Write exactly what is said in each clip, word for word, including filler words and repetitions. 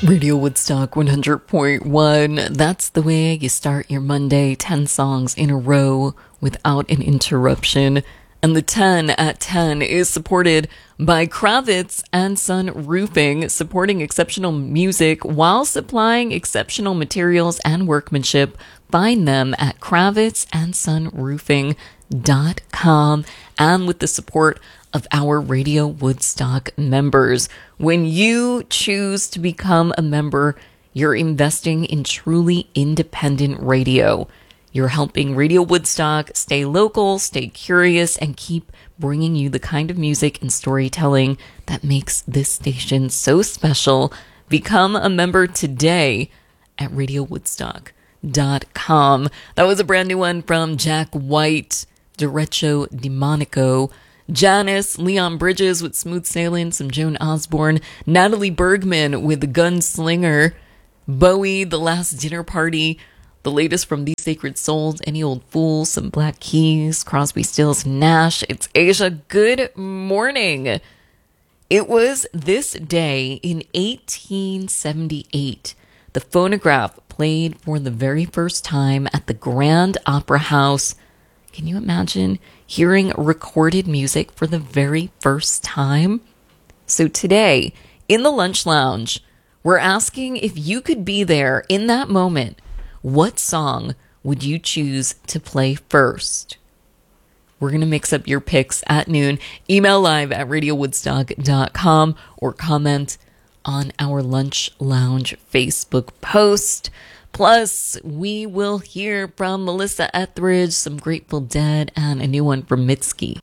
Radio Woodstock one hundred point one. That's the way you start your Monday. ten songs in a row without an interruption. And the ten at ten is supported by Kravitz and Son Roofing, supporting exceptional music while supplying exceptional materials and workmanship. Find them at kravitz and son roofing dot com and with the support of our Radio Woodstock members. When you choose to become a member, you're investing in truly independent radio. You're helping Radio Woodstock stay local, stay curious, and keep bringing you the kind of music and storytelling that makes this station so special. Become a member today at radio woodstock dot com. That was a brand new one from Jack White, Derecho Demonico, Janice, Leon Bridges with Smooth Sailing, some Joan Osborne, Natalie Bergman with The Gunslinger, Bowie, The Last Dinner Party, the latest from These Sacred Souls, Any Old Fool, some Black Keys, Crosby, Stills, Nash. It's Asia. Good morning. It was this day in eighteen seventy-eight. The phonograph played for the very first time at the Grand Opera House. Can you imagine hearing recorded music for the very first time? So today, in the Lunch Lounge, we're asking if you could be there in that moment. What song would you choose to play first? We're going to mix up your picks at noon. Email live at radio woodstock dot com or comment on our Lunch Lounge Facebook post. Plus, we will hear from Melissa Etheridge, some Grateful Dead, and a new one from Mitski.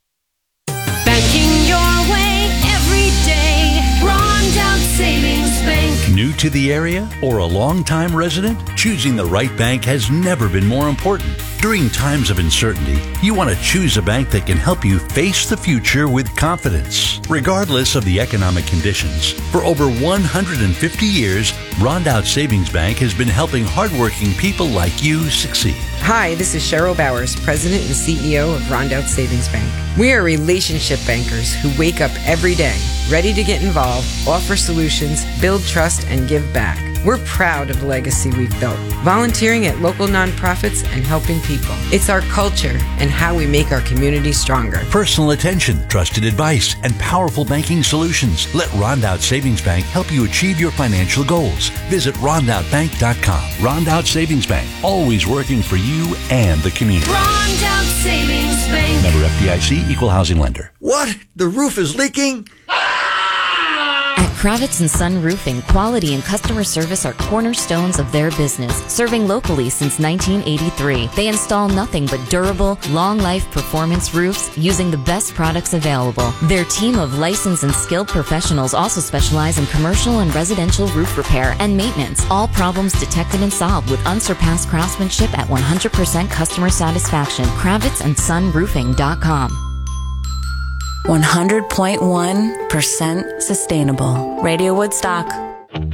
Banking your way every day. Rondout Savings Bank. New to the area or a long-time resident? Choosing the right bank has never been more important. During times of uncertainty, you want to choose a bank that can help you face the future with confidence, regardless of the economic conditions. For over one hundred fifty years, Rondout Savings Bank has been helping hardworking people like you succeed. Hi, this is Cheryl Bowers, President and C E O of Rondout Savings Bank. We are relationship bankers who wake up every day, ready to get involved, offer solutions, build trust, and give back. We're proud of the legacy we've built, volunteering at local nonprofits and helping people. It's our culture and how we make our community stronger. Personal attention, trusted advice, and powerful banking solutions. Let Rondout Savings Bank help you achieve your financial goals. Visit rondout bank dot com. Rondout Savings Bank, always working for you and the community. Rondout Savings Bank. Member F D I C, Equal Housing Lender. What? The roof is leaking? At Kravitz and Son Roofing, quality and customer service are cornerstones of their business, serving locally since nineteen eighty-three. They install nothing but durable, long-life performance roofs using the best products available. Their team of licensed and skilled professionals also specialize in commercial and residential roof repair and maintenance. All problems detected and solved with unsurpassed craftsmanship at one hundred percent customer satisfaction. kravitz and son roofing dot com. one hundred point one percent sustainable. Radio Woodstock.